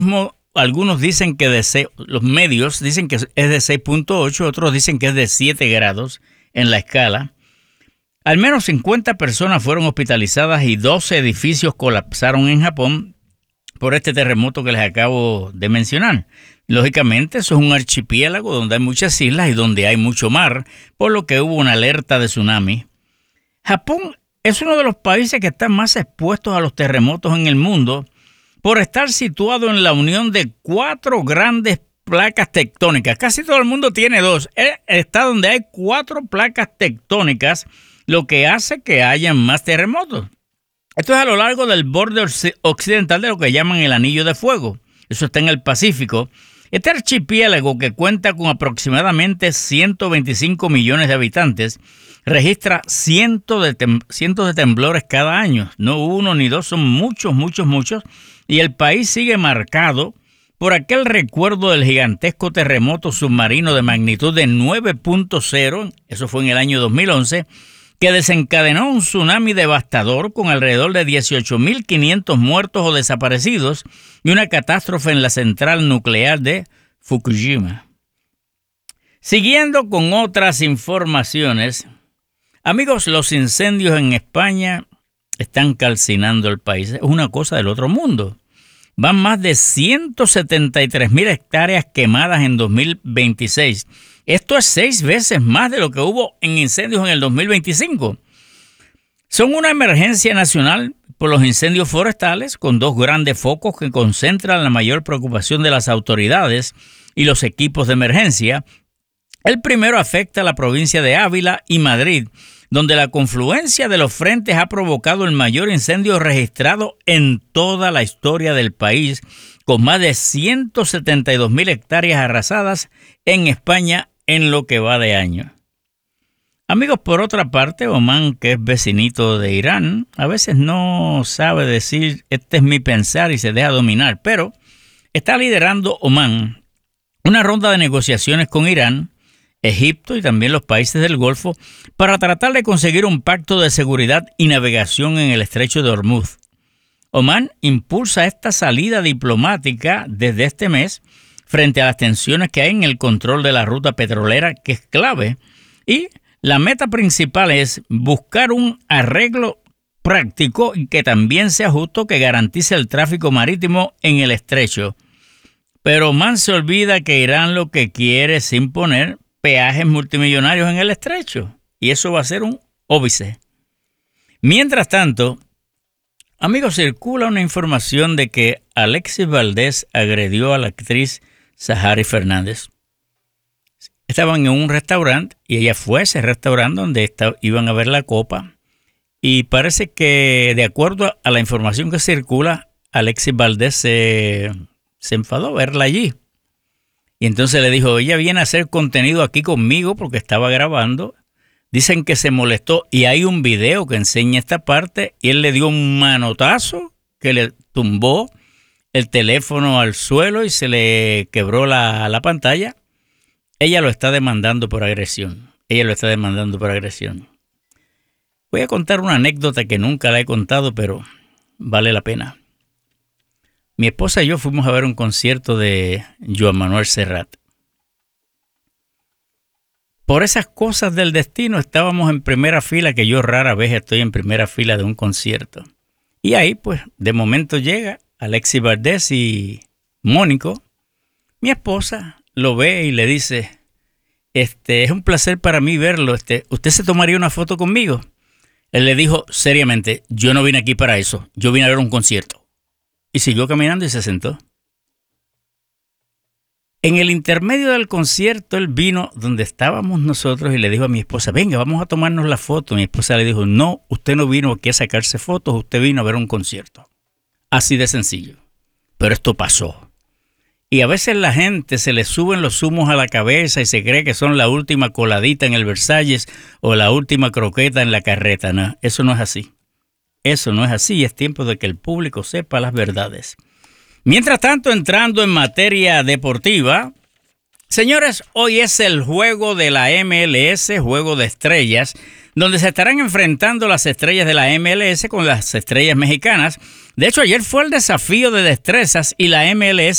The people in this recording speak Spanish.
Algunos dicen que los medios dicen que es de 6.8, otros dicen que es de 7 grados en la escala. Al menos 50 personas fueron hospitalizadas y 12 edificios colapsaron en Japón por este terremoto que les acabo de mencionar. Lógicamente, eso es un archipiélago donde hay muchas islas y donde hay mucho mar, por lo que hubo una alerta de tsunami. Japón es uno de los países que están más expuestos a los terremotos en el mundo por estar situado en la unión de 4 grandes placas tectónicas. Casi todo el mundo tiene 2. Está donde hay 4 placas tectónicas, lo que hace que haya más terremotos. Esto es a lo largo del borde occidental de lo que llaman el Anillo de Fuego. Eso está en el Pacífico. Este archipiélago, que cuenta con aproximadamente 125 millones de habitantes, registra cientos de temblores cada año. No uno ni dos, son muchos. Y el país sigue marcado por aquel recuerdo del gigantesco terremoto submarino de magnitud de 9.0, eso fue en el año 2011, que desencadenó un tsunami devastador con alrededor de 18.500 muertos o desaparecidos y una catástrofe en la central nuclear de Fukushima. Siguiendo con otras informaciones, amigos, los incendios en España están calcinando el país. Es una cosa del otro mundo. Van más de 173.000 hectáreas quemadas en 2026. Esto es 6 veces más de lo que hubo en incendios en el 2025. Son una emergencia nacional por los incendios forestales, con 2 grandes focos que concentran la mayor preocupación de las autoridades y los equipos de emergencia. El primero afecta a la provincia de Ávila y Madrid, donde la confluencia de los frentes ha provocado el mayor incendio registrado en toda la historia del país, con más de 172.000 hectáreas arrasadas en España en lo que va de año. Amigos, por otra parte, Omán, que es vecinito de Irán, a veces no sabe decir este es mi pensar y se deja dominar, pero está liderando Omán una ronda de negociaciones con Irán, Egipto y también los países del Golfo para tratar de conseguir un pacto de seguridad y navegación en el estrecho de Hormuz. Omán impulsa esta salida diplomática desde este mes frente a las tensiones que hay en el control de la ruta petrolera, que es clave, y la meta principal es buscar un arreglo práctico y que también sea justo, que garantice el tráfico marítimo en el estrecho. Pero Omán se olvida que Irán lo que quiere es imponer peajes multimillonarios en el estrecho, y eso va a ser un óbice. Mientras tanto, amigos, circula una información de que Alexis Valdés agredió a la actriz Sahari Fernández. Estaban en un restaurante y ella fue a ese restaurante donde iban a ver la copa, y parece que, de acuerdo a la información que circula, Alexis Valdés se enfadó verla allí. Y entonces le dijo, ella viene a hacer contenido aquí conmigo porque estaba grabando. Dicen que se molestó y hay un video que enseña esta parte y él le dio un manotazo que le tumbó el teléfono al suelo y se le quebró la pantalla. Ella lo está demandando por agresión. Voy a contar una anécdota que nunca la he contado, pero vale la pena. Mi esposa y yo fuimos a ver un concierto de Joan Manuel Serrat. Por esas cosas del destino estábamos en primera fila, que yo rara vez estoy en primera fila de un concierto. Y ahí, pues, de momento llega Alexis Valdés y Mónico. Mi esposa lo ve y le dice, es un placer para mí verlo. ¿Usted se tomaría una foto conmigo? Él le dijo seriamente, yo no vine aquí para eso, yo vine a ver un concierto. Y siguió caminando y se sentó. En el intermedio del concierto, él vino donde estábamos nosotros y le dijo a mi esposa, venga, vamos a tomarnos la foto. Mi esposa le dijo, no, usted no vino aquí a sacarse fotos, usted vino a ver un concierto. Así de sencillo. Pero esto pasó. Y a veces la gente se le suben los humos a la cabeza y se cree que son la última coladita en el Versalles o la última croqueta en la carreta. No, eso no es así. Eso no es así y es tiempo de que el público sepa las verdades. Mientras tanto, entrando en materia deportiva, señores, hoy es el juego de la MLS, Juego de Estrellas, donde se estarán enfrentando las estrellas de la MLS con las estrellas mexicanas. De hecho, ayer fue el desafío de destrezas y la MLS